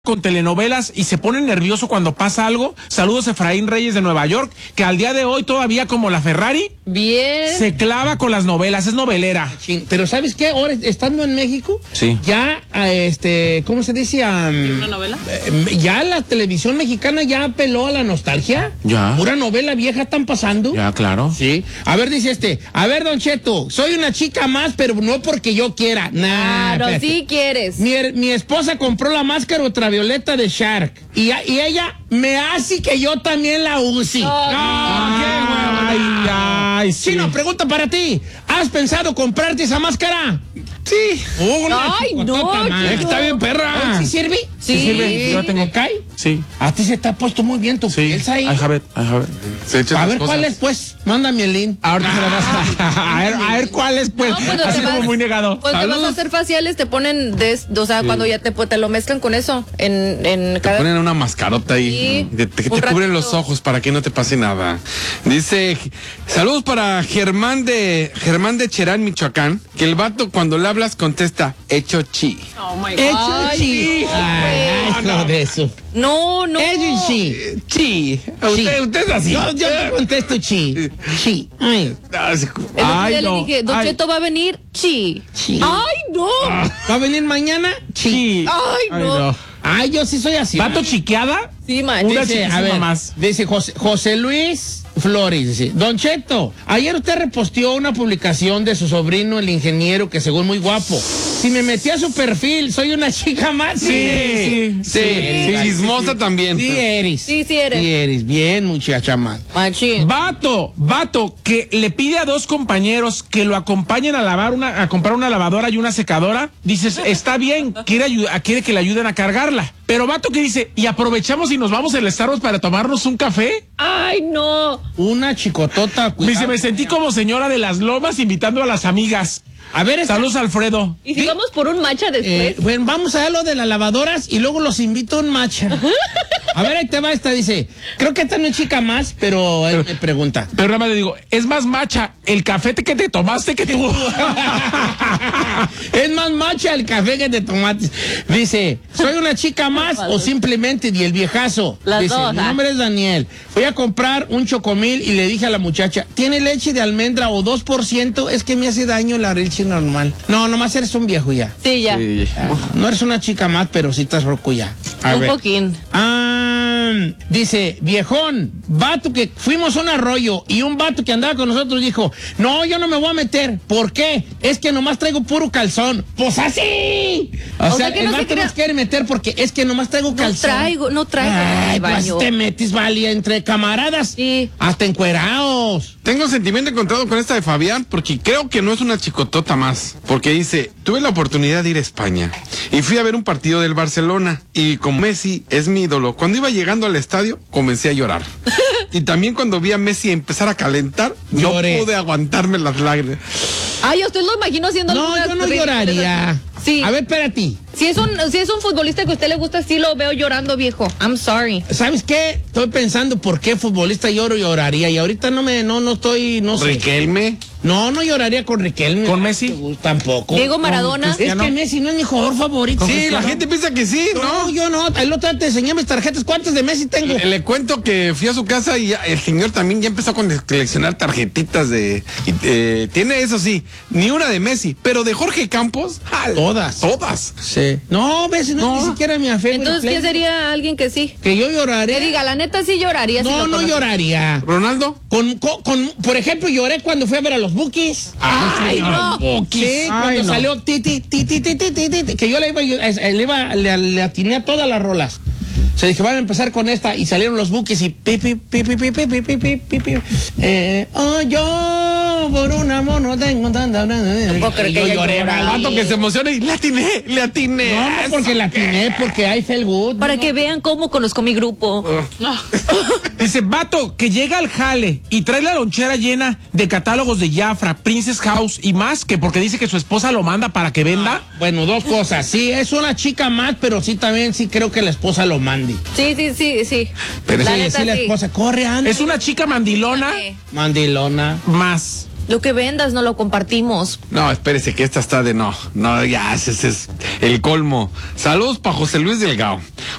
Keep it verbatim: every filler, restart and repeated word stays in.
con telenovelas y se pone nervioso cuando pasa algo. Saludos a Efraín Reyes de Nueva York, que al día de hoy todavía como la Ferrari bien se clava con las novelas, es novelera. Pero ¿sabes qué? Ahora, estando en México, sí. ya, este, ¿cómo se dice? Um, ¿Una novela? Eh, ya la televisión mexicana ya apeló a la nostalgia. Ya. Pura novela vieja están pasando. Ya, claro. Sí. A ver, dice este, a ver, Don Cheto, soy una chica más, pero no porque yo quiera. Nah, Claro, espérate. sí quieres. Mi, mi esposa compró la máscara ultravioleta de Shark y, y ella me hace que yo también la use. Oh, no, qué hueva. Ay, ay, sí. Chino, pregunta para ti. ¿Has pensado comprarte esa máscara? Sí. Oh, Ay, no, Está chico. bien, perra. ¿Sí sirve? Sí. sirve. Yo la tengo. ¿Me cae? Sí. A ti se te ha puesto muy bien tu Sí. piel ahí. I have it, I have it. Se echan A las ver, cosas. ¿cuál es, pues? Mándame el link. Ahorita se la vas a... a ver, a ver cuál es, pues. No, pues, no Así te como vas- muy negado. Pues te Salud. vas a hacer faciales, te ponen, des, o sea, cuando ya te, pues, te lo mezclan con eso, en, en Te cada... ponen una mascarota ahí Sí, que te, que un te cubren ratito. los ojos para que no te pase nada. Dice, saludos para Germán de Germán de Cherán, Michoacán, que el vato cuando le hablas contesta, hecho chi. Oh my God. Hecho Ay, chi. no, Ay, no, de eso. No, no. Hecho chi. Chi. Chi. Usted, usted es así. Yo, yo te contesto chi. Chi. Ay. Ah, sí. El otro día Ay, le no. dije, Don Ay. Cheto va a venir, chi. Chi. Ay, no. ¿Va a venir mañana? Chi. Sí. Ay, no. Ay, yo sí soy así. ¿Vato chiqueada? Sí, man. Una Dice, chiquísima a ver, más. dice José, José Luis Flores, dice, Don Cheto, ayer usted reposteó una publicación de su sobrino, el ingeniero, que según muy guapo. Si me metí a su perfil, soy una chica más. Sí, sí, Sí, sí, chismosa también. Sí eres. Sí, sí eres. Sí eres, bien muchacha más. Machín. Vato, vato, que le pide a dos compañeros que lo acompañen a lavar una, a comprar una lavadora y una secadora. Dices, está bien, quiere, ayu- quiere que le ayuden a cargarla. Pero vato que dice, y aprovechamos y nos vamos al Starbucks para tomarnos un café. Ay, no. Una chicotota. Me cuidado. dice, me sentí como señora de las lomas invitando a las amigas. A ver, esta- Saludos, Alfredo. ¿Y si vamos por un matcha después? Eh, bueno, vamos a ver lo de las lavadoras y luego los invito a un matcha. A ver, ahí te va esta, dice, creo que esta no es chica más, pero él me pregunta. Pero nada más le digo, es más macha el café que te tomaste que tú. Es más macha el café que te tomaste. Dice, ¿soy una chica más o simplemente di el viejazo? Las Dice, dos, mi ah. nombre es Daniel. Fui a comprar un chocomil y le dije a la muchacha, ¿tiene leche de almendra o dos por ciento? Es que me hace daño la leche normal. No, nomás eres un viejo ya. Sí, ya. Sí. No eres una chica más, pero sí estás roco ya. A Un ver. poquín. Ah, dice, viejón, vato que fuimos a un arroyo y un vato que andaba con nosotros dijo, no, yo no me voy a meter. ¿Por qué? Es que nomás traigo puro calzón. Pues así. O, O sea, sea, que el no se vato crea- no se quiere meter porque es que nomás traigo No calzón. traigo, no traigo. Ay, al pues baño. te metes, valía, entre camaradas. Sí. Hasta encuerados. Tengo un sentimiento encontrado con esta de Fabián porque creo que no es una chicotota más. Porque dice, tuve la oportunidad de ir a España y fui a ver un partido del Barcelona y como Messi es mi ídolo, cuando iba llegando al estadio comencé a llorar. Y también cuando vi a Messi empezar a calentar, Lloré. no pude aguantarme las lágrimas. Ay, usted lo imagino haciendo No, algunas yo no ridículas. lloraría. Sí. A ver, espérate. Si es un, si es un futbolista que a usted le gusta, sí lo veo llorando, viejo. I'm sorry. ¿Sabes qué? Estoy pensando por qué futbolista lloro y lloraría. Y ahorita no me, no, no estoy, no sé. Riquelme. No, no lloraría con Riquelme. ¿Con Messi? Tampoco. Diego Maradona. Es que Messi no es mi jugador favorito. Sí, la gente piensa que sí, No, ¿no? yo no. El otro día te enseñé mis tarjetas. ¿Cuántas de Messi tengo? Le, le cuento que fui a su casa y ya- el señor también ya empezó con coleccionar tarjetitas de... y, eh, tiene eso sí, ni una de Messi, pero de Jorge Campos, ¡jale! Todas. Todas. Sí. No, Messi no, es ni siquiera mi afecto. Entonces, ¿quién sería alguien que sí? Que yo Que lloraría. diga, la neta sí lloraría. si No, lo no conoce. lloraría. ¿Ronaldo? Con, con, con- por ejemplo, lloré cuando fui a ver a los Bukis. Ay, no. Sí, Ay, cuando no. salió ti, ti, ti, ti, ti, ti, ti, ti, ti, que yo le iba, yo, eh, le iba, le, le atiné a todas las rolas. Se dije, van a empezar con esta y salieron los Bukis y pi, pi, pi, pi, pi, pi, pi, pi, pi, pi, pi. Eh, oh, yo por un amor no tengo tanta... puedo creer Y que yo haya lloré, llorado. ¿verdad? Vato que se emociona y le atiné, le atiné. No, no, porque la atiné, porque I felt good. Para que vean cómo conozco mi grupo. Dice, vato, que llega al jale y trae la lonchera llena de catálogos de Jafra, Princess House y más, que porque dice que su esposa lo manda para que venda. Bueno, dos cosas. Sí, es una chica más, pero sí también sí creo que la esposa lo mande. Sí, sí, sí, sí. Pero la sí, neta, sí, la sí. esposa corre, anda. Es una chica mandilona Sí. Mandilona. más. Lo que vendas no lo compartimos. No, espérese que esta está de no. No, ya, ese es el colmo. Saludos para José Luis Delgado.